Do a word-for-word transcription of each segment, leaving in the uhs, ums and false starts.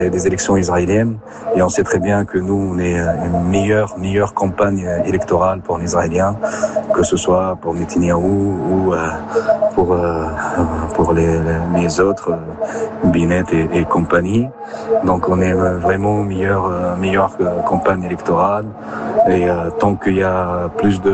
des élections israéliennes et on sait très bien que nous, on est une meilleure, meilleure campagne électorale pour les Israéliens, que ce soit pour Netanyahou ou euh, pour, euh, pour les, les autres, Bennett et, et compagnie. Donc on est vraiment meilleure, meilleure campagne électorale et euh, tant qu'il y a plus de, de,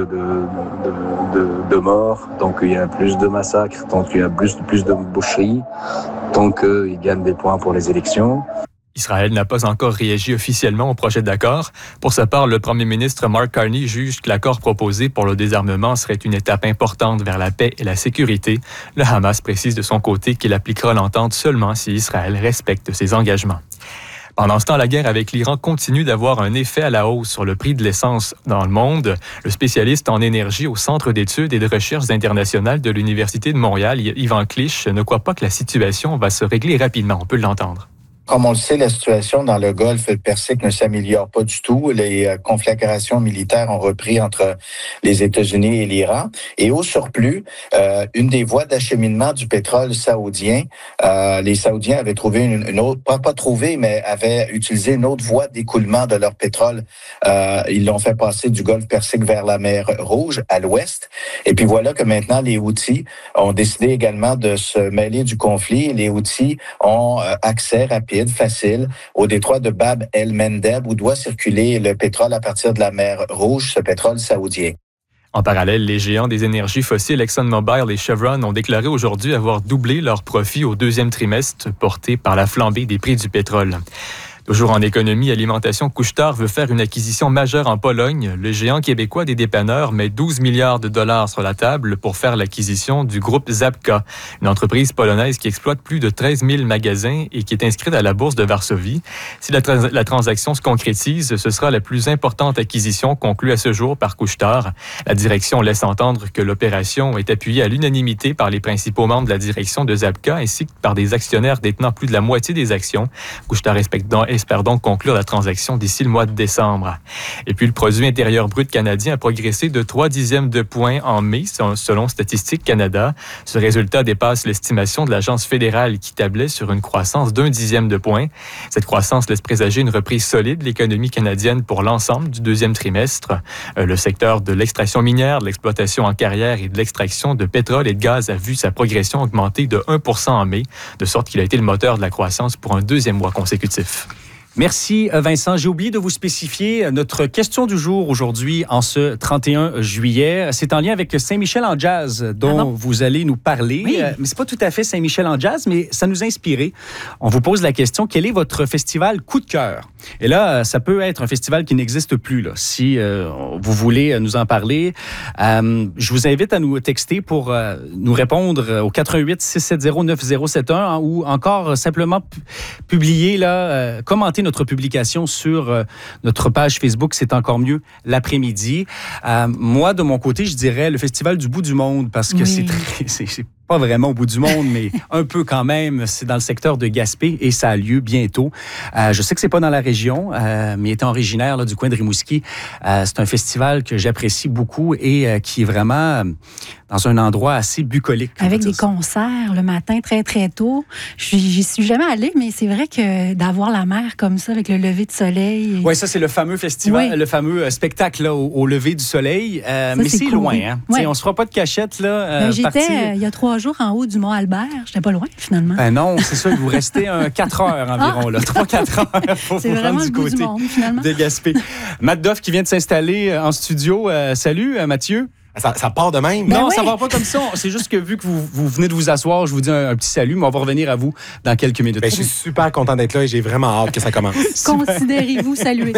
de, de, de morts, tant qu'il y a plus de massacres, tant qu'il y a plus, plus de boucheries, tant qu'ils gagnent des points pour les élections. Israël n'a pas encore réagi officiellement au projet d'accord. Pour sa part, le premier ministre Mark Carney juge que l'accord proposé pour le désarmement serait une étape importante vers la paix et la sécurité. Le Hamas précise de son côté qu'il appliquera l'entente seulement si Israël respecte ses engagements. Pendant ce temps, la guerre avec l'Iran continue d'avoir un effet à la hausse sur le prix de l'essence dans le monde. Le spécialiste en énergie au Centre d'études et de recherches internationales de l'Université de Montréal, Yvan Clich, ne croit pas que la situation va se régler rapidement. On peut l'entendre. Comme on le sait, la situation dans le Golfe Persique ne s'améliore pas du tout. Les conflagrations militaires ont repris entre les États-Unis et l'Iran. Et au surplus, euh, une des voies d'acheminement du pétrole saoudien, euh, les Saoudiens avaient trouvé une, une autre, pas, pas trouvé, mais avaient utilisé une autre voie d'écoulement de leur pétrole. Euh, ils l'ont fait passer du Golfe Persique vers la mer Rouge, à l'ouest. Et puis voilà que maintenant, les Houthis ont décidé également de se mêler du conflit. Les Houthis ont euh, accès rapide, facile, au détroit de Bab el-Mandeb, où doit circuler le pétrole à partir de la mer Rouge, ce pétrole saoudien. En parallèle, les géants des énergies fossiles ExxonMobil et Chevron ont déclaré aujourd'hui avoir doublé leurs profits au deuxième trimestre, porté par la flambée des prix du pétrole. Toujours en économie, Alimentation Couche-Tard veut faire une acquisition majeure en Pologne. Le géant québécois des dépanneurs met douze milliards de dollars sur la table pour faire l'acquisition du groupe Żabka, une entreprise polonaise qui exploite plus de treize mille magasins et qui est inscrite à la bourse de Varsovie. Si la, trans- la transaction se concrétise, ce sera la plus importante acquisition conclue à ce jour par Couche-Tard. La direction laisse entendre que l'opération est appuyée à l'unanimité par les principaux membres de la direction de Żabka ainsi que par des actionnaires détenant plus de la moitié des actions. Couche-Tard respecte donc espère donc conclure la transaction d'ici le mois de décembre. Et puis, le produit intérieur brut canadien a progressé de trois dixièmes de point en mai, selon Statistique Canada. Ce résultat dépasse l'estimation de l'Agence fédérale qui tablait sur une croissance d'un dixième de point. Cette croissance laisse présager une reprise solide de l'économie canadienne pour l'ensemble du deuxième trimestre. Le secteur de l'extraction minière, de l'exploitation en carrière et de l'extraction de pétrole et de gaz a vu sa progression augmenter de un pour cent en mai, de sorte qu'il a été le moteur de la croissance pour un deuxième mois consécutif. Merci Vincent. J'ai oublié de vous spécifier notre question du jour aujourd'hui en ce trente et un juillet. C'est en lien avec Saint-Michel en jazz dont ah bon? vous allez nous parler. Oui. Mais c'est pas tout à fait Saint-Michel en jazz, mais ça nous a inspiré. On vous pose la question, quel est votre festival coup de cœur? Et là, ça peut être un festival qui n'existe plus. Là. Si euh, vous voulez nous en parler, euh, je vous invite à nous texter pour euh, nous répondre au quatre un huit six sept zéro neuf zéro sept un hein, ou encore simplement pu- publier, là, euh, commenter notre publication sur euh, notre page Facebook, c'est encore mieux l'après-midi. Euh, moi, de mon côté, je dirais le Festival du bout du monde parce que oui. c'est, très, c'est, c'est pas vraiment au bout du monde, mais un peu quand même. C'est dans le secteur de Gaspé et ça a lieu bientôt. Euh, je sais que c'est pas dans la région, euh, mais étant originaire là, du coin de Rimouski, euh, c'est un festival que j'apprécie beaucoup et euh, qui est vraiment euh, dans un endroit assez bucolique. Avec des concerts le matin très, très tôt. J'y suis jamais allée, mais c'est vrai que d'avoir la mer comme ça, avec le lever du soleil... Et... Oui, ça, c'est le fameux festival, oui. le fameux spectacle là, au, au lever du soleil. Euh, ça, mais c'est, c'est cool. loin. Hein? Ouais. On ne se fera pas de cachette. Là, euh, ben, j'étais partir... euh, il y a trois jours en haut du Mont Albert. J'étais pas loin, finalement. Ben non, c'est ça. Vous restez un quatre heures environ. Là, trois quatre heures pour c'est vous vraiment rendre le du bout côté du monde, finalement. de Gaspé. Matt Doff qui vient de s'installer en studio. Euh, salut, Mathieu. Ça, ça part de même? Non, ben ça oui. va pas comme ça. C'est juste que vu que vous, vous venez de vous asseoir, je vous dis un, un petit salut, mais on va revenir à vous dans quelques minutes. Ben, je suis super content d'être là et j'ai vraiment hâte que ça commence. Considérez-vous salués.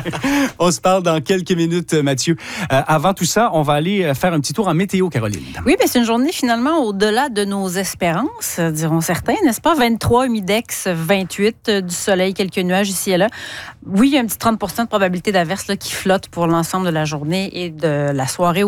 On se parle dans quelques minutes, Mathieu. Euh, avant tout ça, on va aller faire un petit tour en météo, Caroline. Oui, ben, c'est une journée finalement au-delà de nos espérances, diront certains, n'est-ce pas? vingt-trois, humidex, vingt-huit, du soleil, quelques nuages ici et là. Oui, il y a un petit trente pour cent de probabilité d'averse là, qui flotte pour l'ensemble de la journée et de la soirée aussi,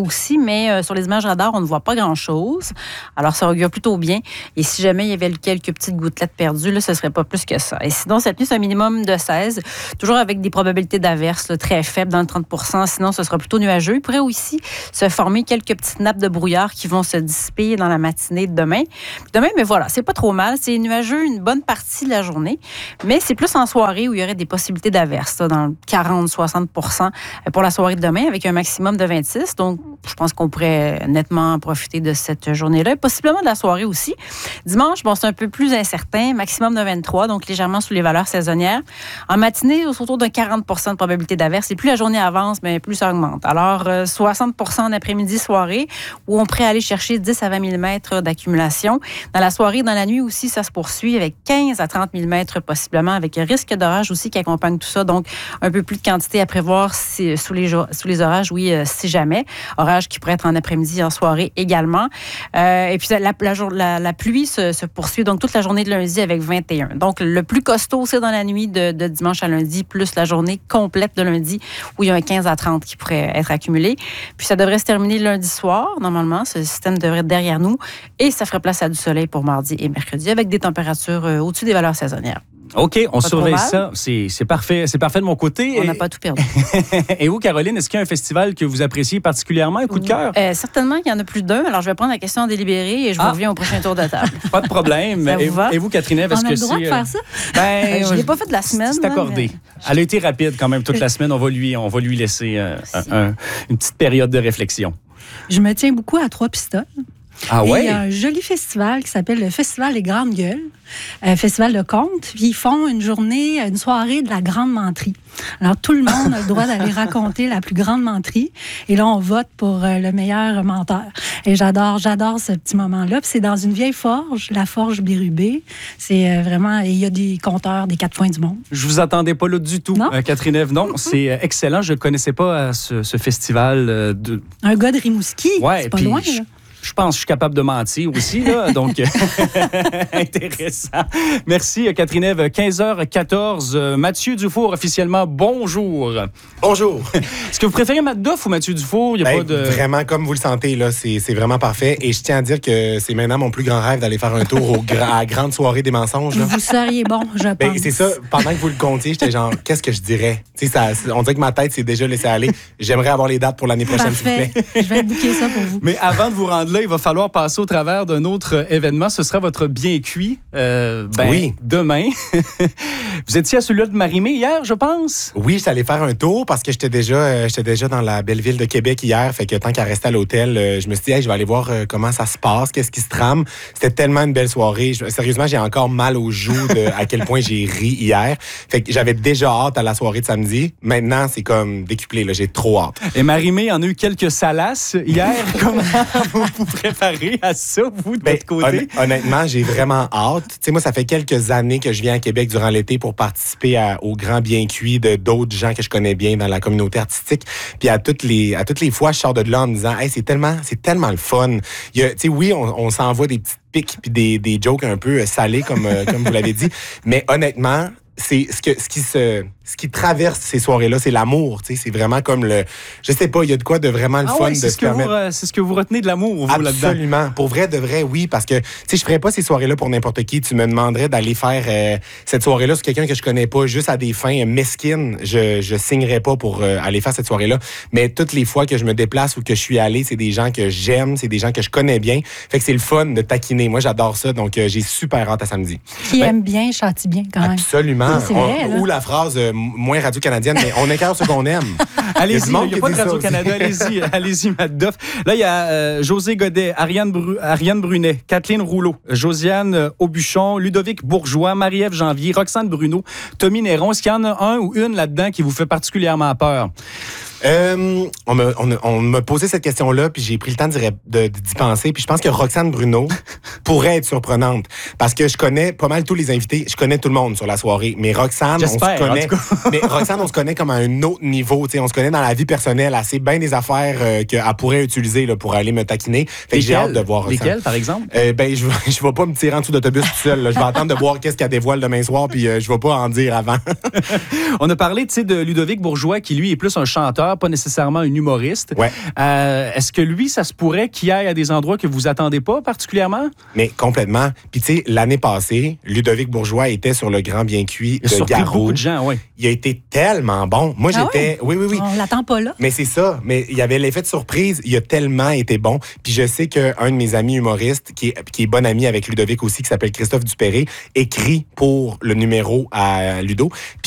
mais euh, sur les images radar, on ne voit pas grand-chose. Alors, ça augure plutôt bien. Et si jamais il y avait quelques petites gouttelettes perdues, là, ce ne serait pas plus que ça. Et sinon, cette nuit, c'est un minimum de seize, toujours avec des probabilités d'averse là, très faibles, dans le trente pour cent. Sinon, ce sera plutôt nuageux. Il pourrait aussi se former quelques petites nappes de brouillard qui vont se dissiper dans la matinée de demain. Puis demain, mais voilà, c'est pas trop mal. C'est nuageux une bonne partie de la journée, mais c'est plus en soirée où il y aurait des possibilités d'averse, là, dans le quarante à soixante pour cent pour la soirée de demain, avec un maximum de vingt-six. Donc, je pense qu'on pourrait nettement profiter de cette journée-là, possiblement de la soirée aussi. Dimanche, bon, c'est un peu plus incertain, maximum de vingt-trois, donc légèrement sous les valeurs saisonnières. En matinée, autour de quarante pour cent de probabilité d'averse. Et plus la journée avance, mais plus ça augmente. Alors, euh, soixante pour cent en après-midi, soirée, où on pourrait aller chercher dix à vingt millimètres d'accumulation. Dans la soirée, dans la nuit aussi, ça se poursuit avec quinze à trente millimètres possiblement, avec risque d'orage aussi qui accompagne tout ça. Donc, un peu plus de quantité à prévoir si, sous, les, sous les orages, oui, euh, si jamais. Orage qui pourrait être en après-midi, en soirée également. Euh, et puis, la, la, la, la pluie se, se poursuit donc toute la journée de lundi avec vingt et un. Donc, le plus costaud, c'est dans la nuit de, de dimanche à lundi, plus la journée complète de lundi, où il y a un quinze à trente qui pourrait être accumulé. Puis, ça devrait se terminer lundi soir, normalement. Ce système devrait être derrière nous. Et ça ferait place à du soleil pour mardi et mercredi, avec des températures euh, au-dessus des valeurs saisonnières. OK, on pas surveille ça. C'est, c'est parfait. C'est parfait de mon côté. On n'a pas tout perdu. Et vous, Caroline, est-ce qu'il y a un festival que vous appréciez particulièrement, un coup de cœur? Euh, certainement qu'il y en a plus d'un. Alors, je vais prendre la question en délibéré et je vous ah. reviens au prochain tour de table. Pas de problème. Ça vous et, va? et vous, Catherine, est-ce on a que le droit c'est... de faire ça? Ben, je ne l'ai pas fait de la semaine. C'est accordé. Mais... Elle a été rapide quand même toute la semaine. On va lui, on va lui laisser euh, un, un, une petite période de réflexion. Je me tiens beaucoup à Trois-Pistoles. Ah ouais? Et il y a un joli festival qui s'appelle le Festival des Grandes Gueules, un festival de contes. Puis ils font une journée, une soirée de la grande menterie. Alors, tout le monde a le droit d'aller raconter la plus grande menterie. Et là, on vote pour le meilleur menteur. Et j'adore, j'adore ce petit moment-là. Puis c'est dans une vieille forge, la forge Bérubé. C'est vraiment... Il y a des conteurs des quatre coins du monde. Je vous attendais pas là du tout, euh, Catherine Ève. Non, c'est excellent. Je ne connaissais pas ce, ce festival de... Un gars de Rimouski. Ouais, c'est pas puis... loin, là. Je pense que je suis capable de mentir aussi, là. Donc, intéressant. Merci, Catherine Ève. quinze heures quatorze. Mathieu Dufour, officiellement, bonjour. Bonjour. Est-ce que vous préférez Matt Duff ou Mathieu Dufour? Il y a ben, pas de... Vraiment, comme vous le sentez, là, c'est, c'est vraiment parfait. Et je tiens à dire que c'est maintenant mon plus grand rêve d'aller faire un tour au gra- à la grande soirée des mensonges. Là. Vous seriez bon, je pense. Ben, c'est ça. Pendant que vous le comptiez, j'étais genre, qu'est-ce que je dirais? Tu sais, ça, on dirait que ma tête s'est déjà laissée aller. J'aimerais avoir les dates pour l'année prochaine, Parfait. s'il vous plaît. Je vais booker ça pour vous. Mais avant de vous rendre là, il va falloir passer au travers d'un autre événement. Ce sera votre bien cuit. Euh, ben, oui. Demain. Vous étiez à celui-là de Marimé hier, je pense? Oui, j'étais allé faire un tour parce que j'étais déjà, euh, j'étais déjà dans la belle ville de Québec hier. Fait que tant qu'à rester à l'hôtel, euh, je me suis dit, hey, je vais aller voir euh, comment ça se passe, qu'est-ce qui se trame. C'était tellement une belle soirée. Je, sérieusement, j'ai encore mal aux joues de à quel point j'ai ri hier. Fait que j'avais déjà hâte à la soirée de samedi. Maintenant, c'est comme décuplé. Là, j'ai trop hâte. Et Marimé en a eu quelques salaces hier. Comment vous vous préparez à ça, vous, de ben, votre côté? Hon- honnêtement, j'ai vraiment hâte. Tu sais, moi, ça fait quelques années que je viens à Québec durant l'été pour participer à, au grand bien cuit de d'autres gens que je connais bien dans la communauté artistique. Puis à toutes les à toutes les fois, je sors de là en me disant, hey, c'est tellement c'est tellement le fun. Il y a, tu sais, oui, on, on s'envoie des petites piques puis des, des jokes un peu salés comme euh, comme vous l'avez dit, mais honnêtement, c'est ce que ce qui se ce qui traverse ces soirées-là, c'est l'amour, tu sais, c'est vraiment comme le je sais pas, il y a de quoi de vraiment le ah fun ouais, de c'est se ce que permettre. vous, c'est ce que vous retenez de l'amour, vous, là-dedans. Absolument. Pour vrai, de vrai, oui, parce que tu sais, je ferais pas ces soirées-là pour n'importe qui. Tu me demanderais d'aller faire euh, cette soirée-là sur quelqu'un que je connais pas, juste à des fins mesquines. Je je signerais pas pour euh, aller faire cette soirée-là. Mais toutes les fois que je me déplace ou que je suis allé, c'est des gens que j'aime, c'est des gens que je connais bien. Fait que c'est le fun de taquiner. Moi, j'adore ça, donc euh, j'ai super hâte à samedi. Qui ben, aime bien, châtie bien, quand même. Absolument. C'est vrai, on, ou la phrase euh, moins radio-canadienne, mais on écarte ce qu'on aime. Allez-y, il n'y a, a pas de Radio-Canada. Allez-y, allez-y, Matt Duff. Là, il y a euh, José Godet, Ariane, Bru- Ariane Brunet, Kathleen Rouleau, Josiane euh, Aubuchon, Ludovic Bourgeois, Marie-Ève Janvier, Roxane Bruno, Tommy Néron. Est-ce qu'il y en a un ou une là-dedans qui vous fait particulièrement peur? Euh, on m'a on, on m'a posé cette question-là, puis j'ai pris le temps d'y, de, d'y penser. Puis je pense que Roxane Bruno pourrait être surprenante, parce que je connais pas mal tous les invités. Je connais tout le monde sur la soirée, mais Roxane, J'espère, on se connaît. en tout cas. Mais Roxane, on se connaît comme à un autre niveau. T'sais, on se connaît dans la vie personnelle. Elle sait bien des affaires euh, qu'elle pourrait utiliser là, pour aller me taquiner. Fait que j'ai hâte de voir Roxane. Lesquelles, par exemple? Euh, ben, je je vais pas me tirer en dessous d'autobus tout seul. Là. Je vais attendre de voir qu'est-ce qu'elle dévoile demain soir, puis euh, je vais pas en dire avant. On a parlé, tu sais, de Ludovic Bourgeois, qui lui est plus un chanteur. danseur, pas nécessairement un humoriste. Ouais. Euh, est-ce que lui, ça se pourrait qu'il aille à des endroits que vous attendez pas particulièrement? Mais complètement. Puis tu sais, l'année passée, Ludovic Bourgeois était sur le Grand Bien Cuit Il a de surpris Garou. beaucoup de gens, oui. Il a été tellement bon. Moi, Ah j'étais... Oui, oui, oui. On l'attend pas là. Mais c'est ça. Mais il y avait l'effet de surprise. Il a tellement été bon. Puis je sais qu'un de mes amis humoristes, qui est, qui est bon ami avec Ludovic aussi, qui s'appelle Christophe Dupéré, écrit pour le numéro à Ludo.